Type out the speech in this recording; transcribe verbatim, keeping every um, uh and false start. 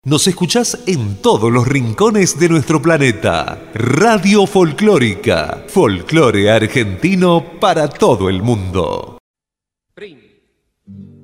Nos escuchás en todos los rincones de nuestro planeta. Radio Folclórica. Folclore argentino para todo el mundo. Prim.